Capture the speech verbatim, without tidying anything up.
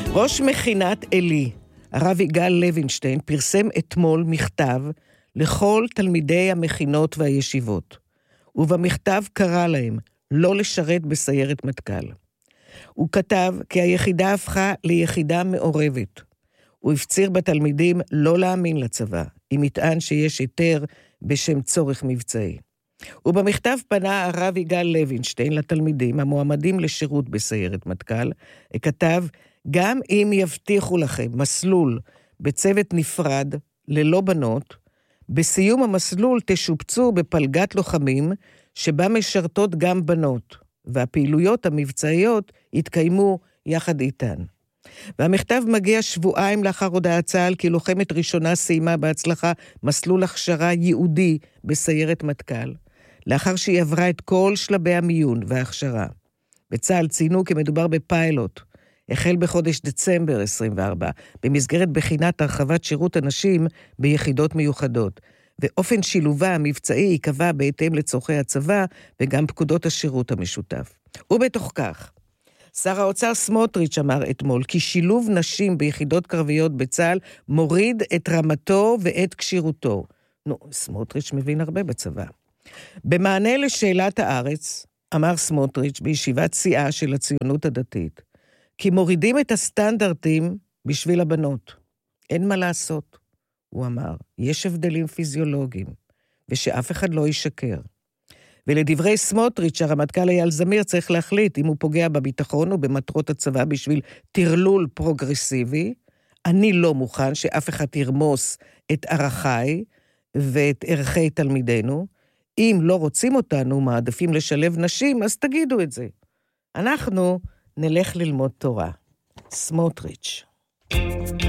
ראש מכינת עלי, הרב יגאל לוינשטיין, פרסם אתמול מכתב לכל תלמידי המכינות והישיבות, ובמכתב קרא להם לא לשרת בסיירת מטכ"ל. הוא כתב כי היחידה הפכה ליחידה מעורבת. הוא הפציר בתלמידים לא להאמין לצבא, אם יטען שיש היתר בשם צורך מבצעי. ובמכתב פנה הרב יגאל לוינשטיין לתלמידים המועמדים לשירות בסיירת מטכ"ל, כתב, גם אם יבטיחו לכם מסלול בצוות נפרד ללא בנות, בסיום המסלול תשופצו בפלגת לוחמים שבה משרתות גם בנות, והפעילויות המבצעיות יתקיימו יחד איתן. והמכתב מגיע שבועיים לאחר הודעת צה"ל כי לוחמת ראשונה סיימה בהצלחה מסלול הכשרה ייעודי בסיירת מטכ"ל, לאחר שהיא עברה את כל שלבי המיון וההכשרה. בצה"ל ציינו כי מדובר בפיילוט, החל בחודש דצמבר עשרים וארבע, במסגרת בחינת הרחבת שירות הנשים ביחידות מיוחדות, ואופן שילובה המבצעי ייקבע בהתאם לצורכי הצבא וגם פקודות השירות המשותף. ובתוך כך, שר האוצר סמוטריץ' אמר אתמול כי שילוב נשים ביחידות קרביות בצה"ל מוריד את רמתו ואת כשירותו. נו, סמוטריץ' מבין הרבה בצבא. במענה לשאלת הארץ, אמר סמוטריץ' בישיבת סיעה של הציונות הדתית, כי מורידים את הסטנדרטים בשביל הבנות. אין מה לעשות, הוא אמר, יש הבדלים פיזיולוגיים, ושאף אחד לא ישקר. ולדברי סמוטריץ', הרמטכ"ל אייל זמיר צריך להחליט אם הוא פוגע בביטחון או במטרות הצבא בשביל תרלול פרוגרסיבי. אני לא מוכן שאף אחד ירמוס את ערכיי ואת ערכי תלמידינו. אם לא רוצים אותנו, מעדפים לשלב נשים, אז תגידו את זה. אנחנו נלך ללמוד תורה. סמוטריץ'.